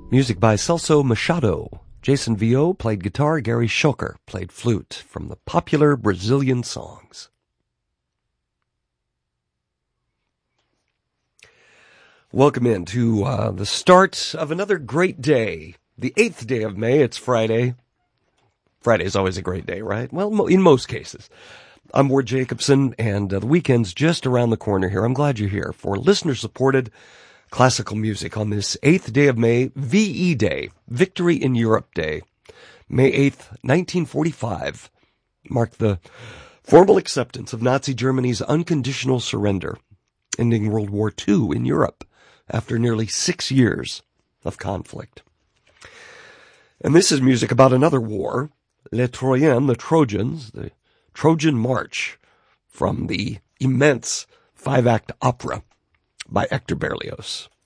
Music by Celso Machado. Jason Vio played guitar. Gary Schocher played flute from the popular Brazilian songs. Welcome into the start of another great day. The 8th day of May. It's Friday. Friday is always a great day, right? Well, in most cases. I'm Ward Jacobson, and the weekend's just around the corner here. I'm glad you're here for listener-supported classical music on this 8th day of May, VE Day, Victory in Europe Day. May 8th, 1945, marked the formal acceptance of Nazi Germany's unconditional surrender, ending World War II in Europe after nearly 6 years of conflict. And this is music about another war, Les Troyens, the Trojans, the Trojan March, from the immense 5-act opera by Hector Berlioz.